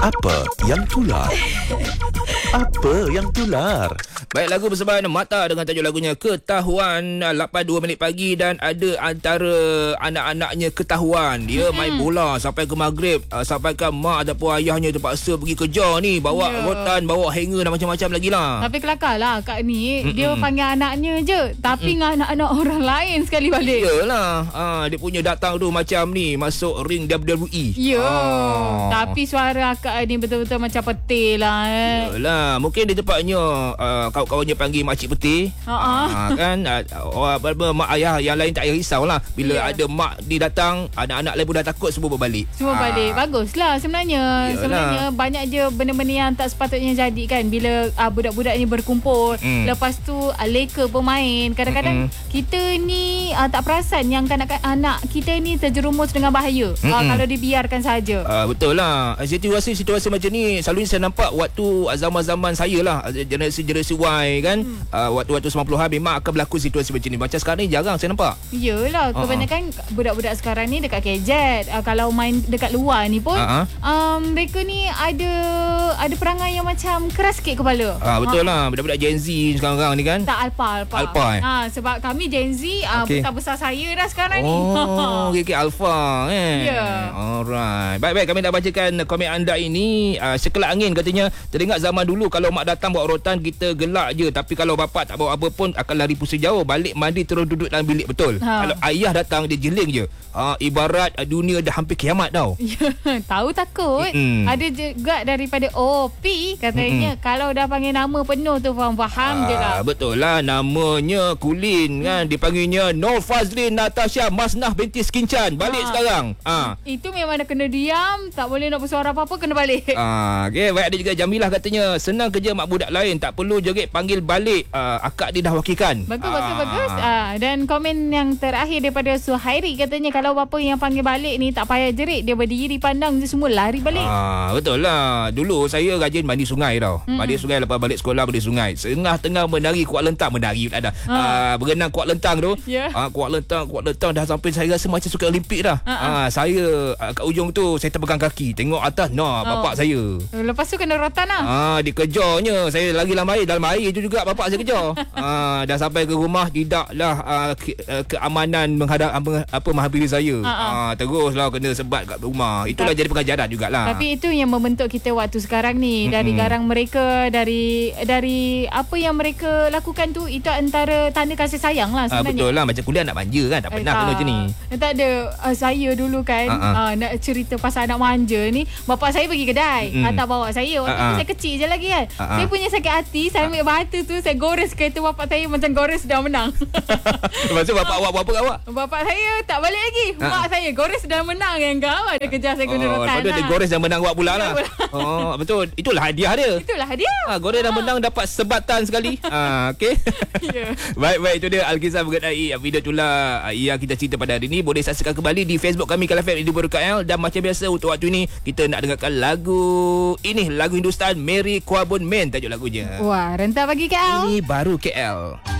Apa yang tular? Apa yang tular? Baik, lagu bersebaran Mata dengan tajuk lagunya Ketahuan. 8.2 minit pagi dan ada antara anak-anaknya ketahuan. Dia main bola sampai ke maghrib, sampai ke mak ataupun ayahnya terpaksa pergi kerja ni, bawa rotan, bawa hanger dan macam-macam lagi lah. Tapi kelakar lah Kak ni. Dia panggil anaknya je, tapi dengan anak-anak orang lain sekali balik. Yelah, dia punya datang tu macam ni, masuk ring WWE. Tapi suara Kak ni betul-betul macam petir lah. Yelah, mungkin di tempatnya kawan-kawannya panggil makcik putih. Kan mak ayah yang lain tak payah risaulah. Bila ada mak dia datang, anak-anak lain pun dah takut, semua berbalik. Balik. Baguslah sebenarnya. Yalah. Sebenarnya banyak je benda-benda yang tak sepatutnya jadi kan. Bila budak-budak ni berkumpul, lepas tu leka bermain. Kadang-kadang kita ni tak perasan yang kanak-kanak kita ni terjerumus dengan bahaya kalau dibiarkan saja. Betul lah. Situasi macam ni selalunya saya nampak waktu zaman-zaman saya lah, generasi Y kan. Waktu 90-an memang akan berlaku situasi macam ni. Macam sekarang ni jarang saya nampak. Yelah, kebanyakan budak-budak sekarang ni dekat KJ. Kalau main dekat luar ni pun mereka ni ada perangai yang macam keras sikit kepala. Betul lah. Budak-budak Gen Z sekarang ni kan. Tak Alpha. Sebab kami Gen Z, besar saya dah sekarang ni. Okay, Alpha Alright. Baik, kami nak bacakan komen anda ini. Sekelak angin katanya, teringat zaman dulu kalau mak datang bawa rotan, kita gelak je. Tapi kalau bapak tak bawa apa pun, akan lari pusing jauh, balik mandi terus duduk dalam bilik. Betul. Kalau ayah datang, dia jeling je. Ibarat dunia dah hampir kiamat tau. Tahu takut. Ada juga daripada OP katanya, kalau dah panggil nama penuh tu faham je lah. Betul lah. Namanya Kulin kan. Dipanggilnya Nur Fazlin Natasha Masnah binti Skincan. Balik sekarang. Itu memang dah kena diam. Tak boleh nak bersuara apa-apa, kena balik. Okay. Baik, ada juga Jamilah katanya, senang kerja mak budak lain, tak perlu jerit panggil balik. Akak dia dah wakilkan. Bagus. Dan komen yang terakhir daripada Suhairi katanya, kalau bapa yang panggil balik ni tak payah jerit, dia berdiri pandang je, semua lari balik. Betul lah. Dulu saya rajin mandi sungai tau. Mandi sungai, lepas balik sekolah mandi sungai. Tengah menari kuat lentang. Menari tak ada. Berenang kuat lentang tu. Kuat lentang dah sampai saya rasa macam sukan Olimpik dah. Saya kat ujung tu saya terpegang kaki, tengok atas bapak saya. Lepas tu kena rotan lah. Dikejarnya. Saya lagi dalam air tu juga bapak saya kejar. Dah sampai ke rumah, tidaklah keamanan menghampiri saya. Teruslah kena sebat kat rumah. Itulah jadi pengajaran jugalah. Tapi itu yang membentuk kita waktu sekarang ni. Dari garang mereka, dari apa yang mereka lakukan tu, itu antara tanda kasih sayang lah sebenarnya. Betul lah. Macam kuliah nak manja kan. Tak pernah kena macam ni. Tak ada. Saya dulu kan nak cerita pasal anak manja ni, bapak saya pergi kedai, tak bawa saya. Waktu tu saya kecil je lagi kan. Saya punya sakit hati, saya ambil batu tu, saya gores kereta bapak saya macam gores dah menang. Lepas tu bapak awak buat apa awak? Bapak saya tak balik lagi. Mak saya gores dah menang, yang kau ada kejar saya guna rotan. Lepas tu dia gores dah menang awak pula lah. Betul. Itulah hadiah dia. Gores dah menang, dapat sebatan sekali. Okay. Baik, itu dia Alkisah mengenai video itulah yang kita cerita pada hari ini. Boleh saksikan kembali di Facebook kami Kala FM Radio.KL. Dan macam biasa untuk waktu ini, kita nak dengarkan lagu ini, lagu Hindustan, Mary Kwabun Men tajuk lagunya. Wah, rentak bagi KL. Ini baru KL.